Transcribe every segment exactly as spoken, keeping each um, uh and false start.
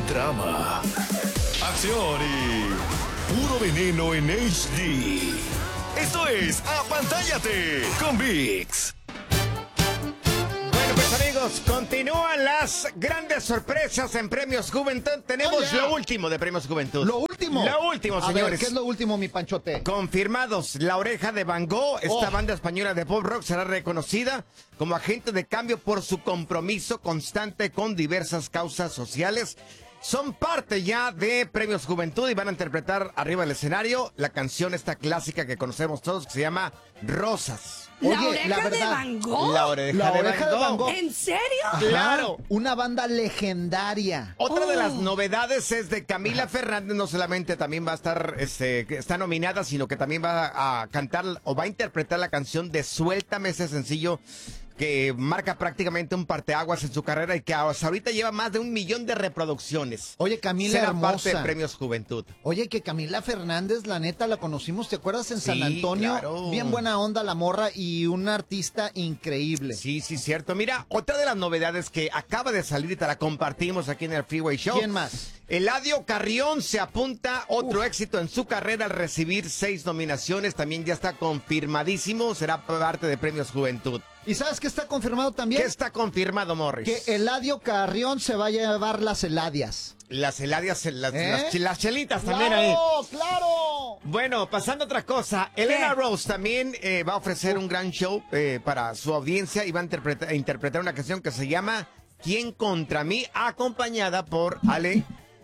drama, acción y puro veneno en H D. Esto es Apantállate con ViX. Bueno, pues amigos, continúan las grandes sorpresas en Premios Juventud. Tenemos Oh, yeah. lo último de Premios Juventud. Lo último. Lo último, A señores. ver, ¿qué es lo último, mi Panchote? Confirmados, La Oreja de Van Gogh, esta Oh. banda española de pop rock, será reconocida como agente de cambio por su compromiso constante con diversas causas sociales. Son parte ya de Premios Juventud y van a interpretar arriba del escenario la canción esta clásica que conocemos todos que se llama Rosas. ¿La Oye, oreja la de verdad, Van Gogh? La Oreja, La de, Oreja Van de Van Gogh. Gogh. ¿En serio? Claro. Una banda legendaria. Otra de Oh. las novedades es de Camila Fernández, no solamente también va a estar, este, que está nominada, sino que también va a cantar o va a interpretar la canción de Suéltame, ese sencillo que marca prácticamente un parteaguas en su carrera y que hasta ahorita lleva más de un millón de reproducciones. Oye, Camila Será hermosa. parte de Premios Juventud. Oye, que Camila Fernández, la neta, la conocimos, ¿te acuerdas? En San Sí, Antonio. claro. Bien buena onda la morra y una artista increíble. Sí, sí, cierto. Mira, otra de las novedades que acaba de salir y te la compartimos aquí en el Freeway Show. ¿Quién más? Eladio Carrión se apunta otro éxito en su carrera al recibir seis nominaciones. También ya está confirmadísimo, será parte de Premios Juventud. ¿Y sabes qué está confirmado también? ¿Qué está confirmado, Morris? Que Eladio Carrión se va a llevar las Eladias. Las heladias, las, ¿Eh? las, las chelitas también ahí. ¡Claro, claro! Bueno, pasando a otra cosa, Elena Rose también eh, va a ofrecer un gran show eh, para su audiencia y va a interpretar, a interpretar una canción que se llama ¿Quién contra mí? Acompañada por Ale,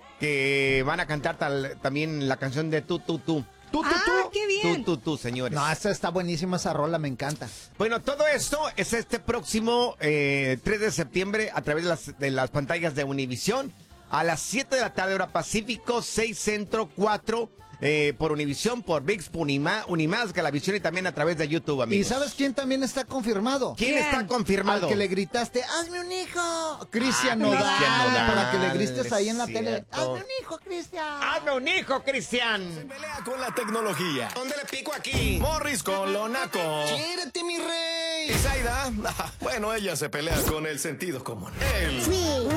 que van a cantar tal, también la canción de Tú, Tú, Tú. Tú, tú, Ah, tú. qué bien. Tú, tú, tú, señores. No, esta está buenísima esa rola, me encanta. Bueno, todo esto es este próximo eh, tres de septiembre a través de las, de las pantallas de Univisión a las siete de la tarde hora Pacífico, seis Centro, cuatro eh, por Univisión, por ViX, por Unima, Unimás, Galavisión y también a través de YouTube, amigos. ¿Y sabes quién también está confirmado? ¿Quién ¿Quién? está confirmado? Al que le gritaste, hazme un hijo. Cristian Ah, Nodal. Cristian Nodal, Para que le grites ahí en la es tele. cierto. Hazme un hijo, Cristian. ¡Hazme un hijo, Cristian! Pelea con la tecnología. ¿Dónde le pico aquí? Morris con lo naco. ¡Quédate, mi rey! Y Zaida, bueno, ella se pelea con el sentido común. El